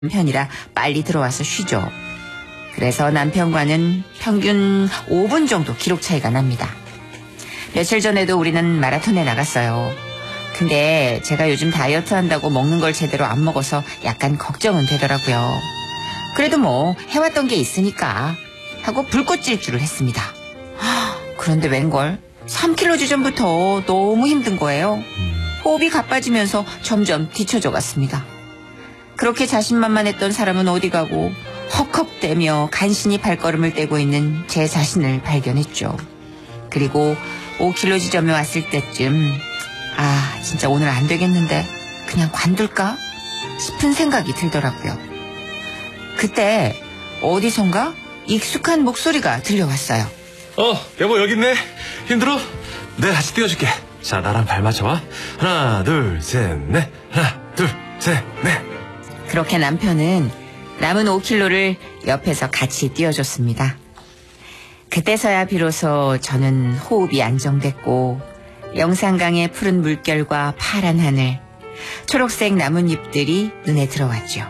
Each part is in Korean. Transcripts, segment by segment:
편이라 빨리 들어와서 쉬죠. 그래서 남편과는 평균 5분 정도 기록 차이가 납니다. 며칠 전에도 우리는 마라톤에 나갔어요. 근데 제가 요즘 다이어트 한다고 먹는 걸 제대로 안 먹어서 약간 걱정은 되더라고요. 그래도 뭐 해왔던 게 있으니까 하고 불꽃질주를 했습니다. 그런데 웬걸 3km 지점부터 너무 힘든 거예요. 호흡이 가빠지면서 점점 뒤쳐져 갔습니다. 그렇게 자신만만했던 사람은 어디 가고 헉헉대며 간신히 발걸음을 떼고 있는 제 자신을 발견했죠. 그리고 5km 지점에 왔을 때쯤 진짜 오늘 안 되겠는데 그냥 관둘까 싶은 생각이 들더라고요. 그때 어디선가 익숙한 목소리가 들려왔어요. 여보 여기 있네. 힘들어? 내가 같이 뛰어줄게. 자, 나랑 발 맞춰봐. 하나 둘 셋 넷. 하나 둘 셋 넷. 그렇게 남편은 남은 5km를 옆에서 같이 뛰어줬습니다. 그때서야 비로소 저는 호흡이 안정됐고 영산강의 푸른 물결과 파란 하늘, 초록색 나뭇잎들이 눈에 들어왔죠.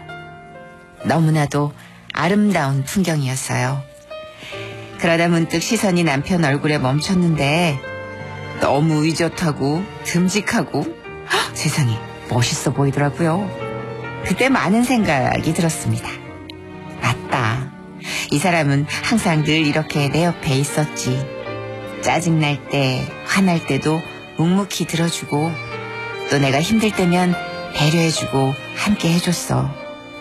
너무나도 아름다운 풍경이었어요. 그러다 문득 시선이 남편 얼굴에 멈췄는데 너무 의젓하고 듬직하고 세상에 멋있어 보이더라고요. 그때 많은 생각이 들었습니다. 맞다. 이 사람은 항상 늘 이렇게 내 옆에 있었지. 짜증날 때, 화날 때도 묵묵히 들어주고 또 내가 힘들 때면 배려해주고 함께 해줬어.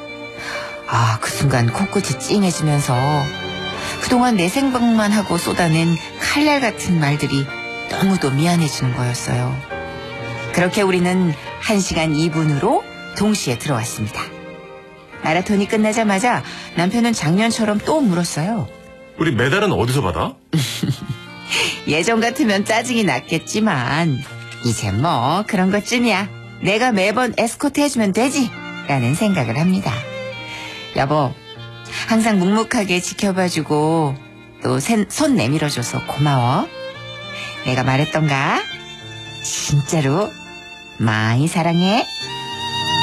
그 순간 코끝이 찡해지면서 그동안 내 생각만 하고 쏟아낸 칼날 같은 말들이 너무도 미안해지는 거였어요. 그렇게 우리는 1시간 2분으로 동시에 들어왔습니다. 마라톤이 끝나자마자 남편은 작년처럼 또 물었어요. 우리 메달은 어디서 받아? 예전 같으면 짜증이 났겠지만 이제 뭐 그런 것쯤이야. 내가 매번 에스코트 해주면 되지 라는 생각을 합니다. 여보, 항상 묵묵하게 지켜봐주고 또 손 내밀어줘서 고마워. 내가 말했던가? 진짜로 많이 사랑해.